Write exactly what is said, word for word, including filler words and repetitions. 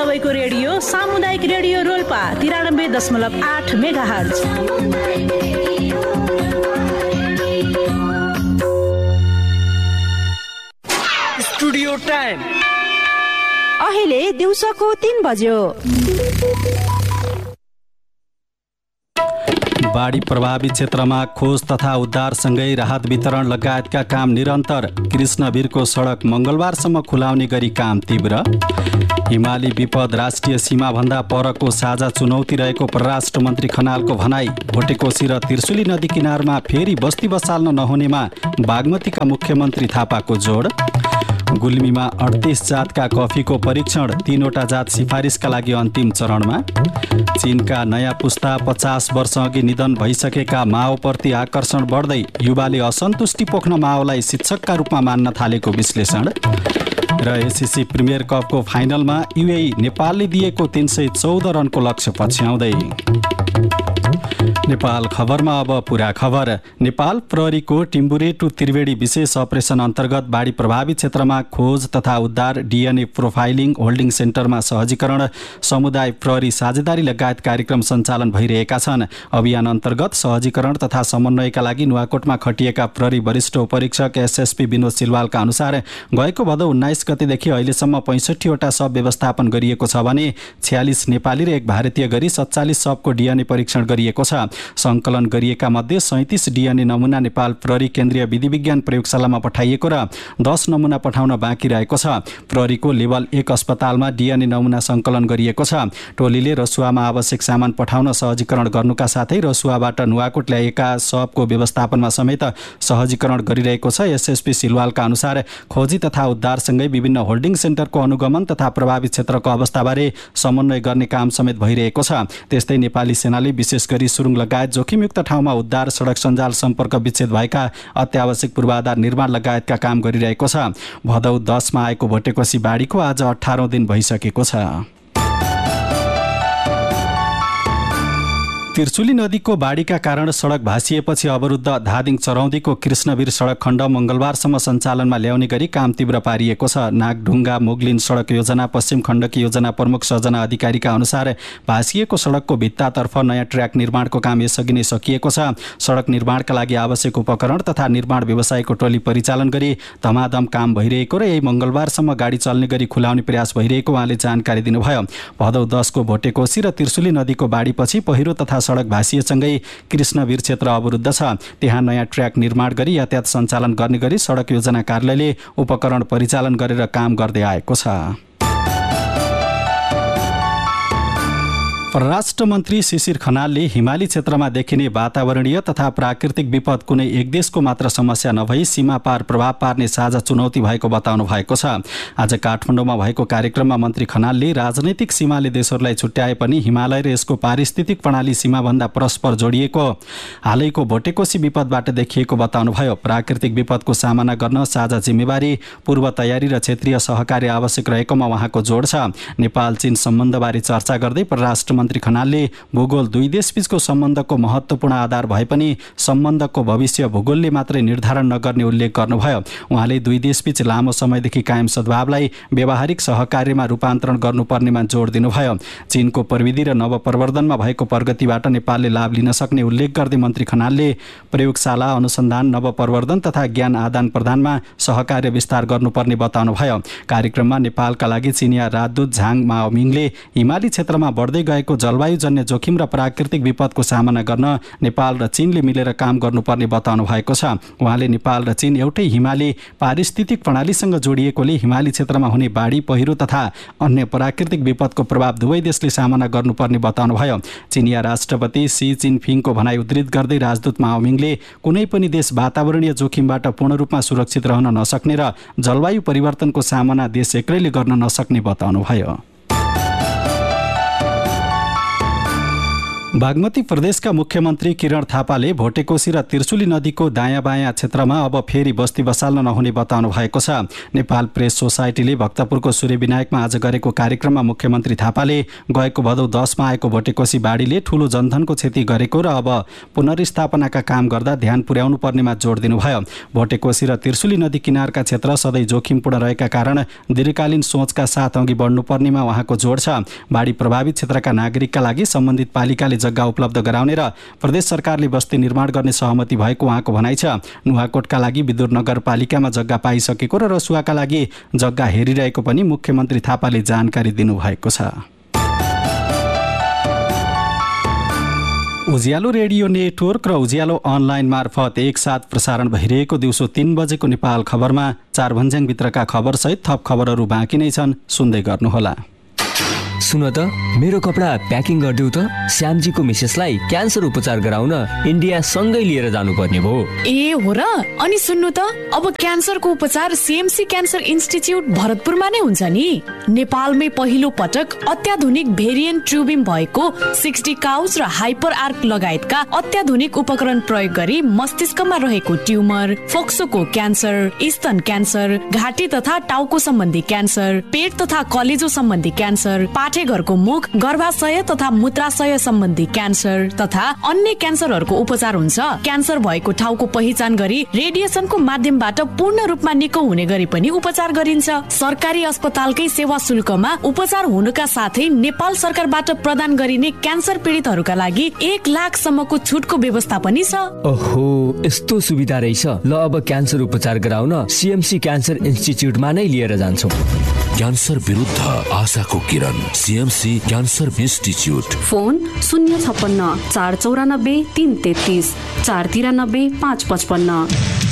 सबैको रेडियो सामुदायिक रेडियो रोल्पा तिरानब्बे दशमलव आठ मेगाहर्ज। स्टुडियो टाइम अहिले दिउँसोको तीन बज्यो। बाढी प्रभावित क्षेत्रमा खोज तथा उद्धारसँगै राहत वितरण लगायतका काम निरन्तर। कृष्णवीरको सडक मङ्गलबारसम्म खुलाउने गरी काम तीव्र। हिमाली विपद राष्ट्रिय सीमाभन्दा परको साझा चुनौती रहेको परराष्ट्र मन्त्री खनालको भनाई। भोटेकोशी र त्रिशुली नदी किनारमा फेरि बस्ती बसाल्न नहुनेमा बागमतीका मुख्यमन्त्री थापाको जोड। गुल्मीमा अडतिस जातका कफीको परीक्षण, तीनवटा जात सिफारिसका लागि अन्तिम चरणमा। चीनका नयाँ पुस्ता पचास वर्ष अघि निधन भइसकेका माओप्रति आकर्षण बढ्दै, युवाले असन्तुष्टि पोख्न माओलाई शिक्षकका रूपमा मान्न थालेको विश्लेषण। र एसिसी प्रिमियर कपको फाइनलमा युएई नेपालले दिएको तीन सय चौध रनको लक्ष्य पछ्याउँदै। नेपाल खबरमा अब पुरा खबर। नेपाल प्रहरीको टिम्बुरे टु त्रिवेणी विशेष अपरेसन अन्तर्गत बाढी प्रभावित क्षेत्रमा खोज तथा उद्धार, डिएनए प्रोफाइलिङ, होल्डिङ सेन्टरमा सहजीकरण, समुदाय प्रहरी साझेदारी लगायत कार्यक्रम सञ्चालन भइरहेका छन्। अभियान अन्तर्गत सहजीकरण तथा समन्वयका लागि नुवाकोटमा खटिएका प्रहरी वरिष्ठ उपरीक्षक एसएसपी विनोद सिलवालका अनुसार गएको भदौ उन्नाइस गतेदेखि अहिलेसम्म पैँसठीवटा शव व्यवस्थापन गरिएको छ भने छयालिस नेपाली र एक भारतीय गरी सत्तालिस शवको डिएनए परीक्षण गरिएको छ। सङ्कलन गरिएका मध्ये सैँतिस डिएनए नमुना नेपाल प्रहरी केन्द्रीय विधि विज्ञान प्रयोगशालामा पठाइएको र दस नमुना पठाउन बाँकी रहेको छ। प्रहरीको लेभल एक अस्पतालमा डिएनए नमुना सङ्कलन गरिएको छ। टोलीले रसुवामा आवश्यक सामान पठाउन सहजीकरण गर्नुका साथै रसुवाबाट नुवाकोट ल्याएका शवको व्यवस्थापनमा समेत सहजीकरण गरिरहेको छ। एसएसपी सिलवालका अनुसार खोजी तथा उद्धारसँगै विभिन्न होल्डिङ सेन्टरको अनुगमन तथा प्रभावित क्षेत्रको अवस्थाबारे समन्वय गर्ने काम समेत भइरहेको छ। त्यस्तै नेपाली सेनाले विशेष गरी सुरुङ लगायत जोखिमयुक्त ठाउँमा उद्धार, सडक सञ्जाल सम्पर्क विच्छेद भएका अत्यावश्यक पूर्वाधार निर्माण लगायतका काम गरिरहेको छ। भदौ दसमा आएको भोटेकोशी बाढीको आज अठारौं दिन भइसकेको छ। त्रिशुली नदीको बाढीका कारण सडक भासिएपछि अवरुद्ध धादिङ चरौँदीको कृष्णवीर सडक खण्ड मङ्गलबारसम्म सञ्चालनमा ल्याउने गरी काम तीव्र पारिएको छ। नागढुङ्गा मोगलिन सडक योजना पश्चिम खण्डकी योजना प्रमुख सजना अधिकारीका अनुसार भासिएको सडकको भित्तातर्फ नयाँ ट्र्याक निर्माणको काम यसअघि नै सकिएको छ। सडक निर्माणका लागि आवश्यक उपकरण तथा निर्माण व्यवसायको टोली परिचालन गरी धमाधम काम भइरहेको र यही मङ्गलबारसम्म गाडी चल्ने गरी खुलाउने प्रयास भइरहेको उहाँले जानकारी दिनुभयो। भदौ दसको भोटेकोशी र त्रिशुली नदीको बाढीपछि पहिरो तथा सडक भासिएसँगै कृष्णवीर क्षेत्र अवरुद्ध छ। त्यहाँ नयाँ ट्र्याक निर्माण गरी यातायात सञ्चालन गर्ने गरी सडक योजना कार्यालयले उपकरण परिचालन गरेर काम गर्दै आएको छ। परराष्ट्र मन्त्री शिशिर खनालले हिमाली क्षेत्रमा देखिने वातावरणीय तथा प्राकृतिक विपद कुनै एक देशको मात्र समस्या नभई सीमा पार प्रभाव पार्ने साझा चुनौती भएको बताउनु भएको छ। आज काठमाडौँमा भएको कार्यक्रममा मन्त्री खनालले राजनैतिक सीमाले देशहरूलाई छुट्याए पनि हिमालय र यसको पारिस्थितिक प्रणाली सीमाभन्दा परस्पर जोडिएको हालैको भोटेकोशी विपदबाट देखिएको बताउनुभयो। प्राकृतिक विपदको सामना गर्न साझा जिम्मेवारी, पूर्व तयारी र क्षेत्रीय सहकार्य आवश्यक रहेकोमा उहाँको जोड छ। नेपाल चीन सम्बन्धबारे चर्चा गर्दै परराष्ट्र मन्त्री खनालले भूगोल दुई देशबीचको सम्बन्धको महत्त्वपूर्ण आधार भए पनि सम्बन्धको भविष्य भूगोलले मात्रै निर्धारण नगर्ने उल्लेख गर्नुभयो। उहाँले दुई देशबीच लामो समयदेखि कायम सद्भावलाई व्यावहारिक सहकार्यमा रूपान्तरण गर्नुपर्नेमा जोड दिनुभयो। चीनको प्रविधि र नवप्रवर्धनमा भएको प्रगतिबाट नेपालले लाभ लिन सक्ने उल्लेख गर्दै मन्त्री खनालले प्रयोगशाला, अनुसन्धान, नवप्रवर्धन तथा ज्ञान आदान प्रदानमा सहकार्य विस्तार गर्नुपर्ने बताउनुभयो। कार्यक्रममा नेपालका लागि चिनिया राजदूत झाङ माओमिङले हिमाली क्षेत्रमा बढ्दै गएको जलवायुजन्य जोखिम र प्राकृतिक विपदको सामना गर्न नेपाल र चीनले मिलेर काम गर्नुपर्ने बताउनु भएको छ। उहाँले नेपाल र चीन एउटै हिमाली पारिस्थितिक प्रणालीसँग जोडिएकोले हिमाली क्षेत्रमा हुने बाढी, पहिरो तथा अन्य प्राकृतिक विपदको प्रभाव दुवै देशले सामना गर्नुपर्ने बताउनुभयो। चिनिया राष्ट्रपति सी जिनपिङको भनाई उद्धृत गर्दै राजदूत माओमिङले कुनै पनि देश वातावरणीय जोखिमबाट पूर्ण रूपमा सुरक्षित रहन नसक्ने र जलवायु परिवर्तनको सामना देश एक्लैले गर्न नसक्ने बताउनुभयो। बागमती प्रदेशका मुख्यमन्त्री किरण थापाले भोटेकोशी र त्रिशुली नदीको दायाँ बायाँ क्षेत्रमा अब फेरि बस्ती बसाल्न नहुने बताउनु भएको छ। नेपाल प्रेस सोसाइटीले भक्तपुरको सूर्यविनायकमा आज गरेको कार्यक्रममा मुख्यमन्त्री थापाले गएको भदौ दसमा आएको भोटेकोशी बाढीले ठूलो जनधनको क्षति गरेको र अब पुनर्स्थापनाका काम गर्दा ध्यान पुर्याउनु पर्नेमा जोड दिनुभयो। भोटेकोशी र त्रिशुली नदी किनारका क्षेत्र सधैँ जोखिमपूर्ण रहेका कारण दीर्घकालीन सोचका साथ अघि बढ्नुपर्नेमा उहाँको जोड छ। बाढी प्रभावित क्षेत्रका नागरिकका लागि सम्बन्धित पालिकाले जग्गा उपलब्ध गराउने र प्रदेश सरकारले बस्ती निर्माण गर्ने सहमति भएको उहाँको भनाइ छ। नुवाकोटका लागि विदुर नगरपालिकामा जग्गा पाइसकेको र रसुवाका लागि जग्गा हेरिरहेको पनि मुख्यमन्त्री थापाले जानकारी दिनुभएको छ। उज्यालो रेडियो नेटवर्क र उज्यालो अनलाइन मार्फत एकसाथ प्रसारण भइरहेको दिउँसो तीन बजेको नेपाल खबरमा चार भन्ज्याङभित्रका खबरसहित थप खबरहरू बाँकी नै छन्, सुन्दै गर्नुहोला। सुन त, मेरो कपडा प्याकिङ गरिदेऊ त। श्यामजीको मिसेसलाई क्यान्सर उपचार गराउन इन्डिया सँगै लिएर जानुपर्ने भयो। ए हो र? अनि सुन्नु त, अब क्यान्सरको उपचार सीएमसी क्यान्सर इन्स्टिच्युट भरतपुरमा नै हुन्छ नि। नेपालमै पहिलो पटक अत्याधुनिक भेरिएन्ट ट्युबिम भएको सिक्सटी काउच र हाइपर आर्क लगायतका अत्याधुनिक उपकरण प्रयोग गरी मस्तिष्कमा रहेको ट्युमर, फोक्सोको क्यान्सर, स्तन क्यान्सर, घाँटी तथा टाउको सम्बन्धी क्यान्सर, पेट तथा कलेजो सम्बन्धी क्यान्सर, पाठेघरको मुख, गर्भाशय तथा मूत्राशय सम्बन्धी क्यान्सर तथा अन्य क्यान्सरहरूको उपचार हुन्छ। क्यान्सर भएको ठाउँको पहिचान गरी रेडिएसनको माध्यमबाट पूर्ण रूपमा निको हुने गरी पनि उपचार गरिन्छ। सरकारी अस्पतालकै सेवा शुल्कमा उपचार हुनुका साथै नेपाल सरकारबाट प्रदान गरिने क्यान्सर पीडितहरूका लागि एक लाख सम्मको छुटको व्यवस्था पनि छ। ओहो, यस्तो सुविधा रहेछ। ल, अब क्यान्सर उपचार गराउन सीएमसी क्यान्सर इन्स्टिच्युटमा नै लिएर जान्छौँ। क्यान्सर विरुद्ध आशाको किरण, सीएमसी क्यान्सर इन्स्टिच्युट। फोन शून्य छप्पन्न चार चौरानब्बे तीन तेत्तिस चार तिरानब्बे पाँच पचपन्न।